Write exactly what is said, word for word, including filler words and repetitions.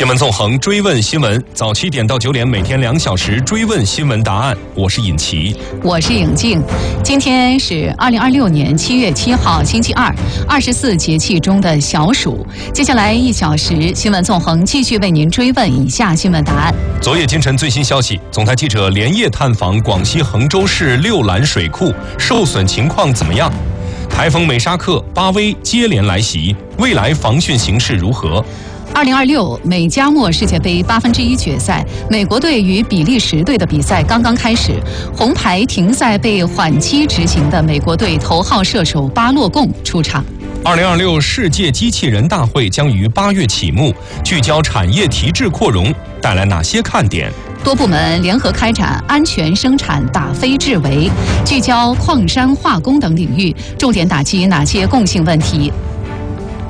新闻纵横，追问新闻，早七点到九点，每天两小时追问新闻答案。我是尹奇， 我是颖静。今天是二零二六年七月七号，星期二，二十四节气中的小暑。接下来一小时，新闻纵横继续为您追问以下新闻答案。 昨夜今晨最新消息，总台记者连夜探访广西衡州市六兰水库，受损情况怎么样？台风美沙克、巴威接连来袭，未来防汛形势如何？ 二零二六美加墨世界杯八分之一决赛，美国队与比利时队的比赛刚刚开始，红牌停赛被缓期执行的美国队头号射手巴洛贡出场。 二零二六世界机器人大会将于八月启幕，聚焦产业提质扩容，带来哪些看点？ 多部门联合开展安全生产打非制围，聚焦矿山化工等领域，重点打击哪些共性问题？